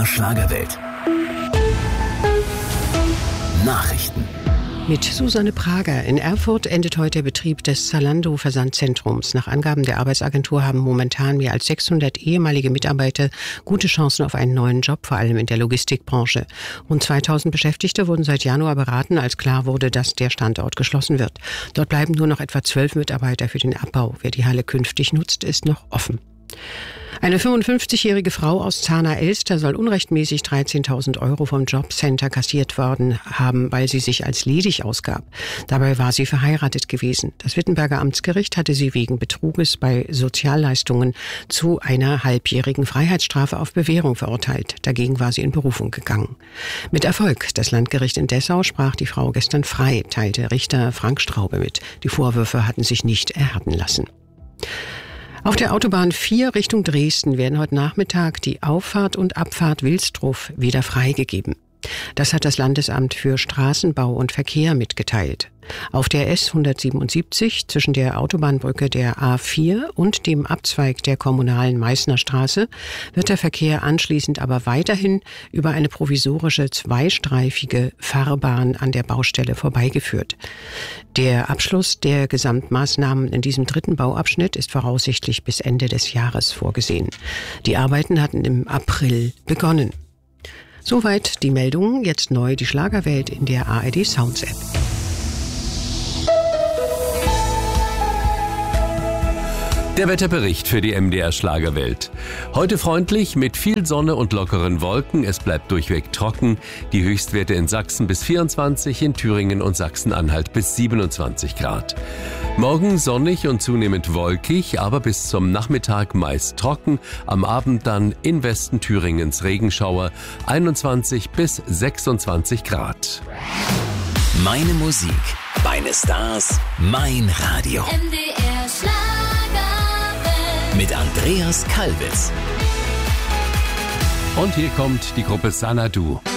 MDR Schlagerwelt. Nachrichten. Mit Susanne Prager. In Erfurt endet heute der Betrieb des Zalando-Versandzentrums. Nach Angaben der Arbeitsagentur haben momentan mehr als 600 ehemalige Mitarbeiter gute Chancen auf einen neuen Job, vor allem in der Logistikbranche. Rund 2000 Beschäftigte wurden seit Januar beraten, als klar wurde, dass der Standort geschlossen wird. Dort bleiben nur noch etwa 12 Mitarbeiter für den Abbau. Wer die Halle künftig nutzt, ist noch offen. Eine 55-jährige Frau aus Zahner-Elster soll unrechtmäßig 13.000 € vom Jobcenter kassiert worden haben, weil sie sich als ledig ausgab. Dabei war sie verheiratet gewesen. Das Wittenberger Amtsgericht hatte sie wegen Betruges bei Sozialleistungen zu einer halbjährigen Freiheitsstrafe auf Bewährung verurteilt. Dagegen war sie in Berufung gegangen. Mit Erfolg. Das Landgericht in Dessau sprach die Frau gestern frei, teilte Richter Frank Straube mit. Die Vorwürfe hatten sich nicht erhärten lassen. Auf der Autobahn 4 Richtung Dresden werden heute Nachmittag die Auffahrt und Abfahrt Wilsdruf wieder freigegeben. Das hat das Landesamt für Straßenbau und Verkehr mitgeteilt. Auf der S177 zwischen der Autobahnbrücke der A4 und dem Abzweig der kommunalen Meißner Straße wird der Verkehr anschließend aber weiterhin über eine provisorische zweistreifige Fahrbahn an der Baustelle vorbeigeführt. Der Abschluss der Gesamtmaßnahmen in diesem dritten Bauabschnitt ist voraussichtlich bis Ende des Jahres vorgesehen. Die Arbeiten hatten im April begonnen. Soweit die Meldungen. Jetzt neu die Schlagerwelt in der ARD Sounds App. Der Wetterbericht für die MDR Schlagerwelt. Heute freundlich mit viel Sonne und lockeren Wolken. Es bleibt durchweg trocken. Die Höchstwerte in Sachsen bis 24, in Thüringen und Sachsen-Anhalt bis 27 Grad. Morgen sonnig und zunehmend wolkig, aber bis zum Nachmittag meist trocken. Am Abend dann in Westen Thüringens Regenschauer 21 bis 26 Grad. Meine Musik, meine Stars, mein Radio. MDR Schlagerwelt. Mit Andreas Kalbitz. Und hier kommt die Gruppe Xanadu.